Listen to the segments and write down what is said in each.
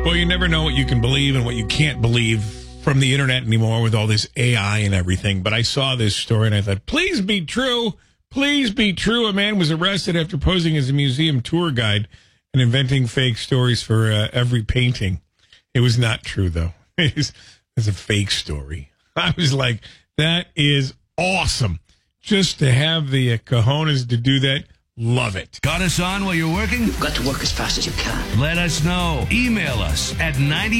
Well, you never know what you can believe and what you can't believe from the internet anymore with all this AI and everything. But I saw this story and I thought, please be true. Please be true. A man was arrested after posing as a museum tour guide and inventing fake stories for every painting. It was not true, though. It's a fake story. I was like, that is awesome. Just to have the cojones to do that. Love it. Got us on while you're working? You've got to work as fast as you can. Let us know. Email us at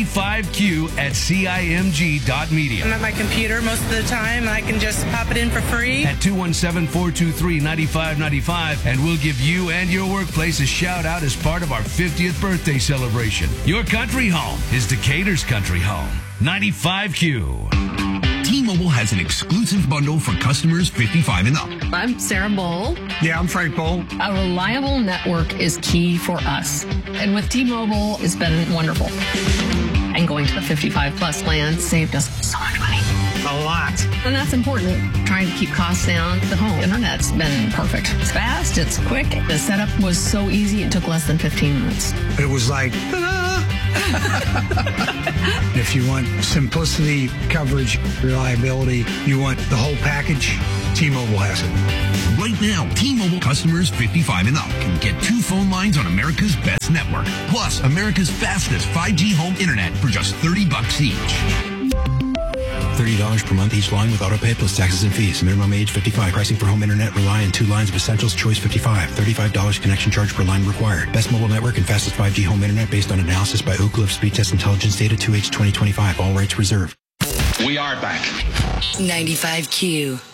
95q@cimg.media. I'm at my computer most of the time. I can just pop it in for free. At 217-423-9595, and we'll give you and your workplace a shout out as part of our 50th birthday celebration. Your country home is Decatur's country home. 95Q. T-Mobile has an exclusive bundle for customers 55 and up. I'm Sarah Bowl. Yeah, I'm Frank Bowl. A reliable network is key for us. And with T-Mobile, it's been wonderful. And going to the 55 plus plan saved us so much money. A lot. And that's important. Trying to keep costs down. The home internet's been perfect. It's fast. It's quick. The setup was so easy. It took less than 15 minutes. It was like, if you want simplicity, coverage, reliability, you want the whole package, T-Mobile has it. Right now, T-Mobile customers 55 and up can get 2 phone lines on America's best network, plus America's fastest 5G home internet for just $30 each. $30 per month each line with autopay plus taxes and fees. Minimum age 55. Pricing for home internet rely on 2 lines of Essentials Choice 55. $35 connection charge per line required. Best mobile network and fastest 5G home internet based on analysis by Ookla of Speed Test Intelligence data 2H 2025. All rights reserved. We are back. 95Q.